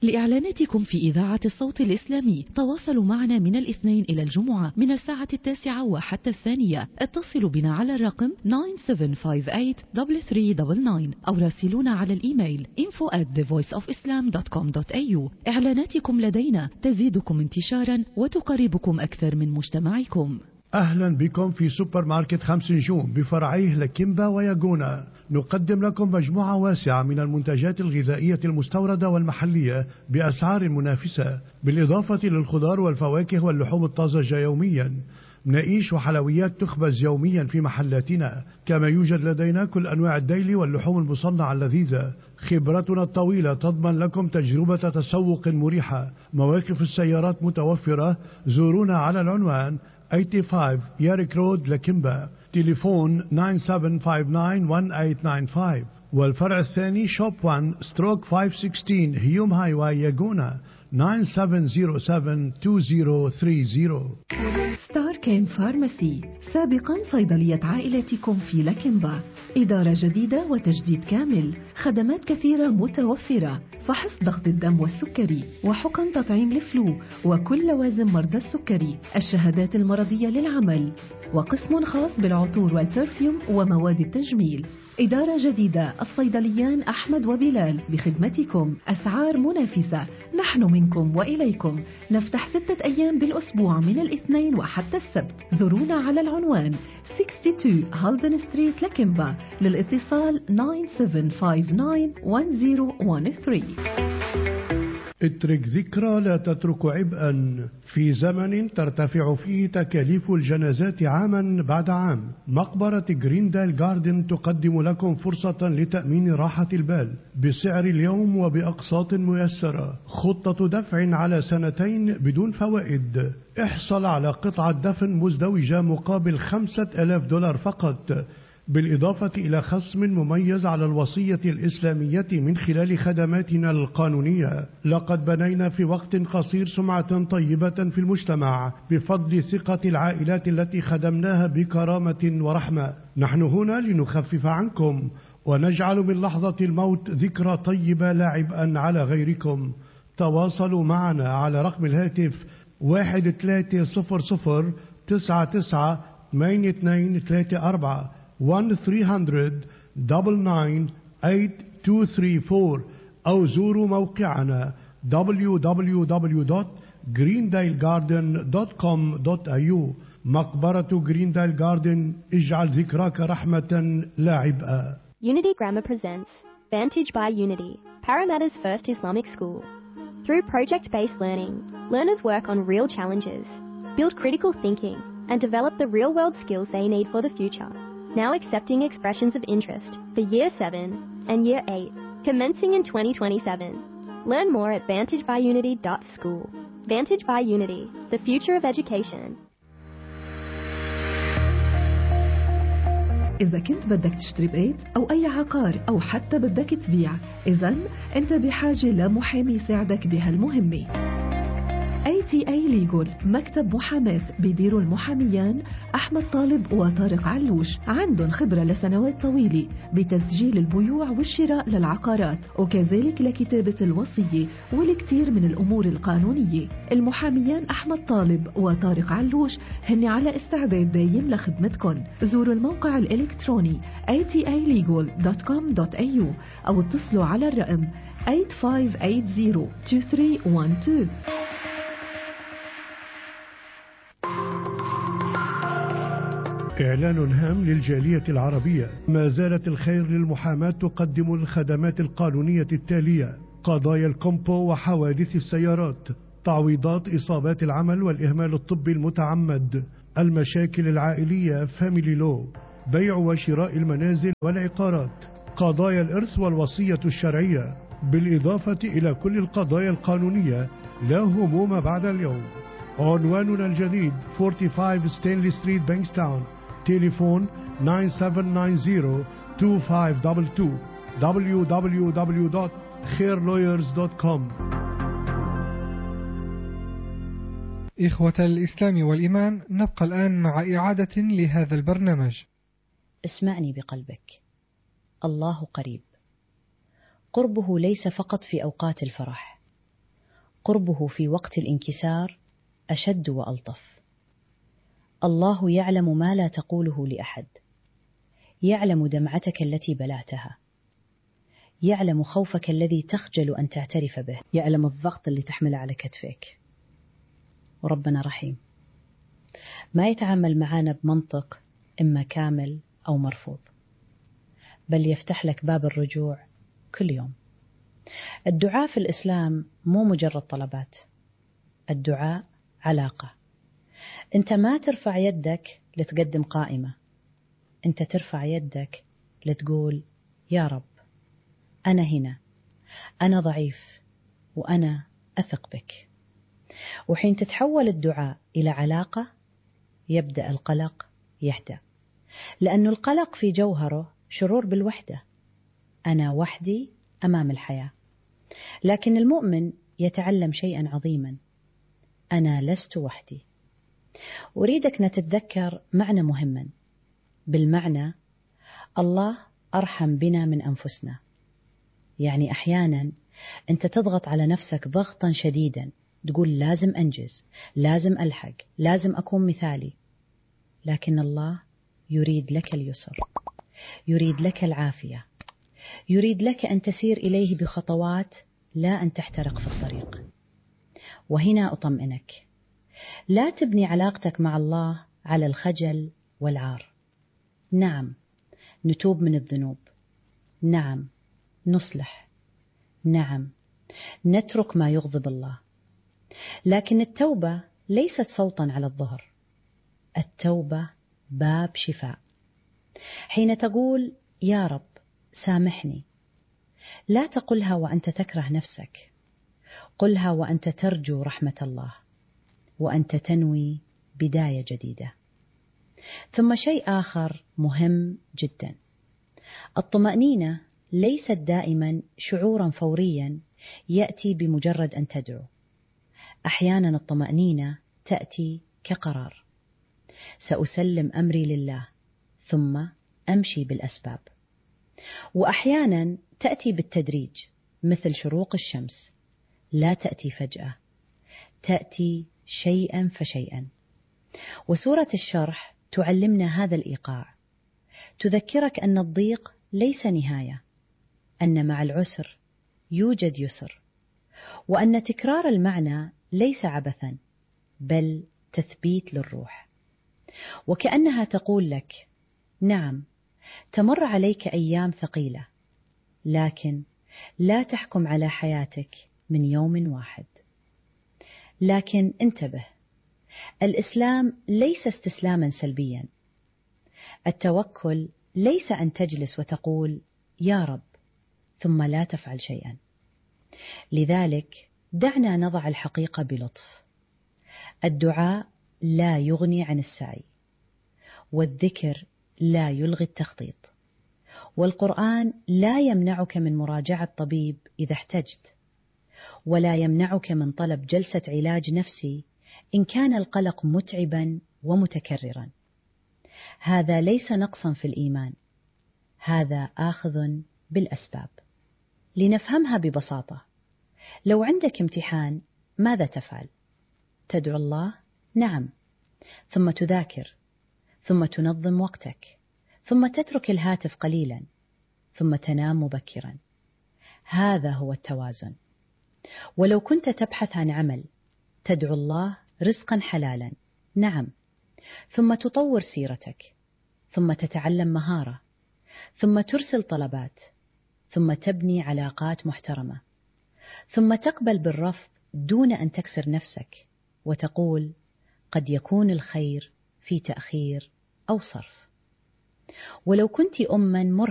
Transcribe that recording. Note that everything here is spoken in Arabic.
لإعلاناتكم في إذاعة الصوت الإسلامي تواصلوا معنا من الاثنين إلى الجمعة من الساعة 9 وحتى 2. اتصلوا بنا على الرقم 9758-3399 أو راسلونا على الإيميل info@thevoiceofislam.com.au. إعلاناتكم لدينا تزيدكم انتشارا وتقربكم أكثر من مجتمعكم. أهلا بكم في سوبر ماركت 5 نجوم بفرعيه لكيمبا وياغونا. نقدم لكم مجموعة واسعة من المنتجات الغذائية المستوردة والمحلية بأسعار منافسة، بالإضافة للخضار والفواكه واللحوم الطازجة يوميا. مناقيش وحلويات تخبز يوميا في محلاتنا، كما يوجد لدينا كل أنواع الديلي واللحوم المصنعة اللذيذة. خبرتنا الطويلة تضمن لكم تجربة تسوق مريحة. مواقف السيارات متوفرة. زورونا على العنوان 85 ياريك رود لكيمبا، تليفون 97591895. والفرع الثاني شوب 1 ستروك 516 هيوم هاي واي ياغونا 97072030. ستار كيم فارماسي، سابقا صيدلية عائلتكم في لكيمبا. إدارة جديدة وتجديد كامل، خدمات كثيرة متوفرة، فحص ضغط الدم والسكري، وحقن تطعيم الفلو وكل لوازم مرضى السكري، الشهادات المرضية للعمل، وقسم خاص بالعطور والبرفيوم ومواد التجميل. إدارة جديدة، الصيدليان أحمد وبلال بخدمتكم، أسعار منافسة، نحن منكم وإليكم. نفتح 6 أيام بالأسبوع من الاثنين وحتى السبت. زورونا على العنوان 62 هالدن ستريت لكيمبا، للاتصال 97591013. اترك ذكرى لا تترك عبئا. في زمن ترتفع فيه تكاليف الجنازات عاما بعد عام، مقبرة جريندال جاردن تقدم لكم فرصة لتأمين راحة البال بسعر اليوم وبأقساط ميسرة. خطة دفع على 2 بدون فوائد. احصل على قطعة دفن مزدوجة مقابل $5,000 فقط، بالإضافة إلى خصم مميز على الوصية الإسلامية من خلال خدماتنا القانونية. لقد بنينا في وقت قصير سمعة طيبة في المجتمع بفضل ثقة العائلات التي خدمناها بكرامة ورحمة. نحن هنا لنخفف عنكم ونجعل من لحظة الموت ذكرى طيبة لا عبئا على غيركم. تواصلوا معنا على رقم الهاتف 1300998234 1-300-99-8234 أو زوروا موقعنا www.greendalegarden.com.au. مقبرة جريندايل جاردن، اجعل ذكراك رحمة لا عبئا. Unity Grammar presents Vantage by Unity, Parramatta's first Islamic school. Through project-based learning, learners work on real challenges, build critical thinking, and develop the real-world skills they need for the future. Now accepting expressions of interest for Year 7 and Year 8, commencing in 2027. Learn more at vantagebyunity.school. Vantage by Unity, the future of education. إذا كنت بدك تشتري بيت أو أي عقار أو حتى بدك تبيع، إذن أنت بحاجة لمحامي يساعدك بهالمهمة. ATA Legal، مكتب محاماة بيديروا المحاميان أحمد طالب وطارق علوش. عندهم خبرة لسنوات طويلة بتسجيل البيوع والشراء للعقارات، وكذلك لكتابة الوصية والكثير من الأمور القانونية. المحاميان أحمد طالب وطارق علوش هن على استعداد دايم لخدمتكم. زوروا الموقع الإلكتروني atalegal.com.au أو اتصلوا على الرقم 85802312. إعلان هام للجالية العربية. ما زالت الخير للمحاماة تقدم الخدمات القانونية التالية: قضايا الكومبو وحوادث السيارات، تعويضات إصابات العمل والإهمال الطبي المتعمد، المشاكل العائلية فاميلي لو، بيع وشراء المنازل والعقارات، قضايا الإرث والوصية الشرعية، بالإضافة إلى كل القضايا القانونية. لا هموم بعد اليوم. عنواننا الجديد 45 ستانلي ستريت بانكستاون، تليفون 9790-2522 www.khairlawyers.com. إخوة الإسلام والإيمان، نبقى الآن مع إعادة لهذا البرنامج. اسمعني بقلبك، الله قريب. قربه ليس فقط في أوقات الفرح، قربه في وقت الانكسار أشد وألطف. الله يعلم ما لا تقوله لأحد، يعلم دمعتك التي بلعتها، يعلم خوفك الذي تخجل أن تعترف به، يعلم الضغط اللي تحمله على كتفك. وربنا رحيم، ما يتعامل معنا بمنطق إما كامل أو مرفوض، بل يفتح لك باب الرجوع كل يوم. الدعاء في الإسلام مو مجرد طلبات، الدعاء علاقة. أنت ما ترفع يدك لتقدم قائمة، أنت ترفع يدك لتقول يا رب أنا هنا، أنا ضعيف وأنا أثق بك. وحين تتحول الدعاء إلى علاقة يبدأ القلق يهدأ، لأن القلق في جوهره شعور بالوحدة، أنا وحدي أمام الحياة. لكن المؤمن يتعلم شيئا عظيما، أنا لست وحدي. أريدك نتذكر معنى مهما، بالمعنى الله أرحم بنا من أنفسنا. يعني أحيانا أنت تضغط على نفسك ضغطا شديدا، تقول لازم أنجز، لازم ألحق، لازم أكون مثالي. لكن الله يريد لك اليسر، يريد لك العافية، يريد لك أن تسير إليه بخطوات لا أن تحترق في الطريق. وهنا أطمئنك، لا تبني علاقتك مع الله على الخجل والعار. نعم نتوب من الذنوب، نعم نصلح، نعم نترك ما يغضب الله، لكن التوبة ليست صوتا على الظهر، التوبة باب شفاء. حين تقول يا رب سامحني، لا تقلها وأنت تكره نفسك، قلها وأنت ترجو رحمة الله، وأنت تنوي بداية جديدة. ثم شيء آخر مهم جدا، الطمأنينة ليست دائما شعورا فوريا يأتي بمجرد أن تدعو. أحيانا الطمأنينة تأتي كقرار، سأسلم أمري لله ثم أمشي بالأسباب. وأحيانا تأتي بالتدريج مثل شروق الشمس، لا تأتي فجأة، تأتي شيئا فشيئا. وسورة الشرح تعلمنا هذا الإيقاع، تذكرك أن الضيق ليس نهاية، أن مع العسر يوجد يسر، وأن تكرار المعنى ليس عبثا بل تثبيت للروح. وكأنها تقول لك نعم تمر عليك أيام ثقيلة، لكن لا تحكم على حياتك من يوم واحد. لكن انتبه، الإسلام ليس استسلاما سلبيا، التوكل ليس أن تجلس وتقول يا رب ثم لا تفعل شيئا. لذلك دعنا نضع الحقيقة بلطف، الدعاء لا يغني عن السعي، والذكر لا يلغي التخطيط، والقرآن لا يمنعك من مراجعة طبيب إذا احتجت، ولا يمنعك من طلب جلسة علاج نفسي إن كان القلق متعبا ومتكررا. هذا ليس نقصا في الإيمان، هذا آخذ بالأسباب. لنفهمها ببساطة، لو عندك امتحان ماذا تفعل؟ تدعو الله؟ نعم، ثم تذاكر، ثم تنظم وقتك، ثم تترك الهاتف قليلا، ثم تنام مبكرا. هذا هو التوازن. ولو كنت تبحث عن عمل تدعو الله رزقا حلالا، نعم، ثم تطور سيرتك، ثم تتعلم مهارة، ثم ترسل طلبات، ثم تبني علاقات محترمة، ثم تقبل بالرفض دون أن تكسر نفسك وتقول قد يكون الخير في تأخير أو صرف. ولو كنت أما